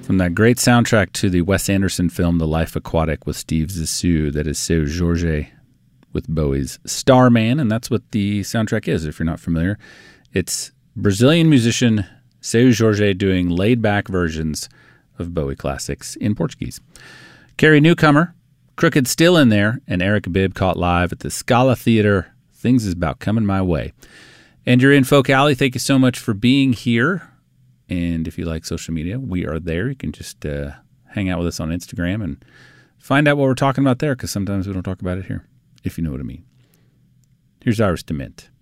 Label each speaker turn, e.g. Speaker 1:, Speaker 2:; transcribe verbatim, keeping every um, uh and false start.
Speaker 1: From that great soundtrack to the Wes Anderson film The Life Aquatic with Steve Zissou, that is Seu Jorge with Bowie's Starman, and that's what the soundtrack is, if you're not familiar. It's Brazilian musician Seu Jorge doing laid-back versions of Bowie classics in Portuguese. Carrie Newcomer, Crooked still in there, and Eric Bibb caught live at the Scala Theater. Things is about coming my way. And you're in Folk Alley. Thank you so much for being here. And if you like social media, we are there. You can just uh, hang out with us on Instagram and find out what we're talking about there, because sometimes we don't talk about it here, if you know what I mean. Here's Iris DeMint.